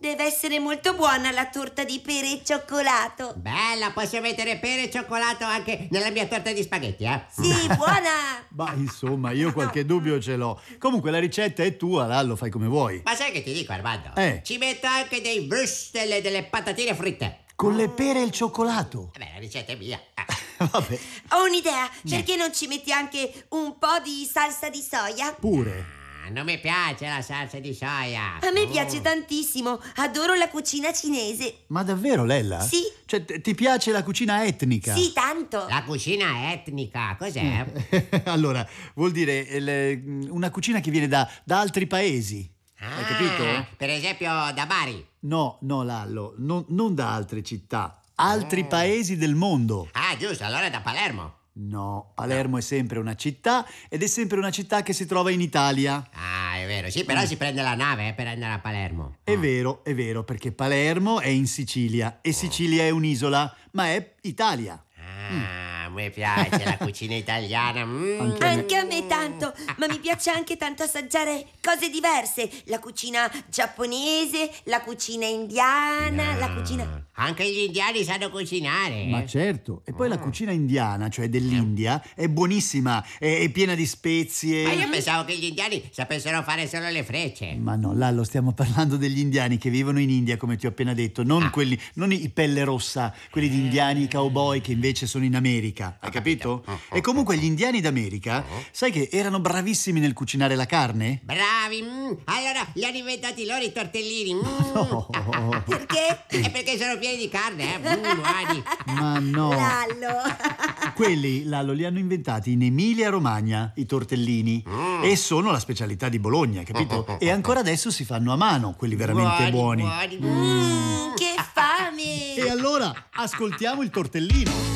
deve essere molto buona la torta di pere e cioccolato. Bella, posso mettere pere e cioccolato anche nella mia torta di spaghetti, eh? Sì, buona! Ma insomma, io qualche dubbio ce l'ho. Comunque la ricetta è tua, Lallo, fai come vuoi. Ma sai che ti dico, Armando? Ci metto anche dei würstel, delle patatine fritte. Con le pere e il cioccolato. Vabbè, la ricetta è mia. Vabbè. Ho un'idea, perché non ci metti anche un po' di salsa di soia? Pure. Non mi piace la salsa di soia. A me piace tantissimo, adoro la cucina cinese. Ma davvero, Lella? Sì. Cioè, ti piace la cucina etnica? Sì, tanto. La cucina etnica, cos'è? Allora, vuol dire una cucina che viene da altri paesi. Hai capito? Per esempio da Bari. No, Lallo, non da altre città, altri paesi del mondo. Ah, giusto, allora da Palermo. No, Palermo è sempre una città ed è sempre una città che si trova in Italia. Ah, è vero, sì, però si prende la nave per andare a Palermo. È vero, perché Palermo è in Sicilia e Sicilia è un'isola, ma è Italia. Ah, mi piace la cucina italiana. Anche a me tanto, ma mi piace anche tanto assaggiare cose diverse. La cucina giapponese, la cucina indiana, la cucina... Anche gli indiani sanno cucinare. Ma certo, e poi la cucina indiana, cioè dell'India, è buonissima, è piena di spezie. Ma io pensavo che gli indiani sapessero fare solo le frecce. Ma no, Lallo, stiamo parlando degli indiani che vivono in India, come ti ho appena detto, non quelli, non i pelle rossa, quelli di indiani, i cowboy che invece sono in America, hai capito? E comunque gli indiani d'America, sai che erano bravissimi nel cucinare la carne? Bravi, allora li hanno inventati loro i tortellini. No. Perché? È perché sono pieni di carne, buoni. Ma no. Lallo. Quelli, Lallo, li hanno inventati in Emilia-Romagna, i tortellini, e sono la specialità di Bologna, capito? E ancora adesso si fanno a mano, quelli veramente buoni. Che fame! E allora, ascoltiamo il tortellino.